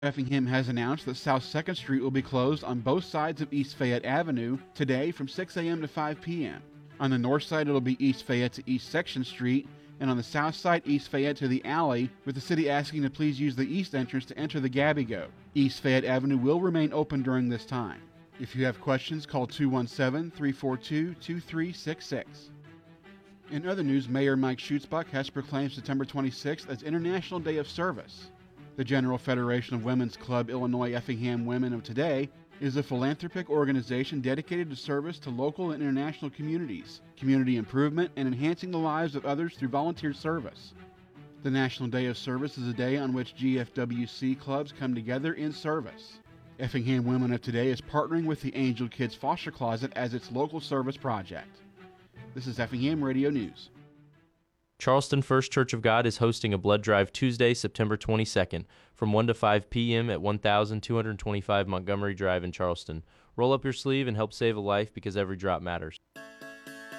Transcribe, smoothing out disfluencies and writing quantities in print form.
Effingham has announced that South 2nd Street will be closed on both sides of East Fayette Avenue today from 6 a.m. to 5 p.m. On the north side, it'll be East Fayette to East Section Street, and on the south side, East Fayette to the alley, with the city asking to please use the east entrance to enter the Gabby-Go. East Fayette Avenue will remain open during this time. If you have questions, call 217-342-2366. In other news, Mayor Mike Schutzbach has proclaimed September 26th as International Day of Service. The General Federation of Women's Club Illinois Effingham Women of Today is a philanthropic organization dedicated to service to local and international communities, community improvement, and enhancing the lives of others through volunteer service. The National Day of Service is a day on which GFWC clubs come together in service. Effingham Women of Today is partnering with the Angel Kids Foster Closet as its local service project. This is Effingham Radio News. Charleston First Church of God is hosting a blood drive Tuesday, September 22nd, from 1 to 5 p.m. at 1225 Montgomery Drive in Charleston. Roll up your sleeve and help save a life because every drop matters.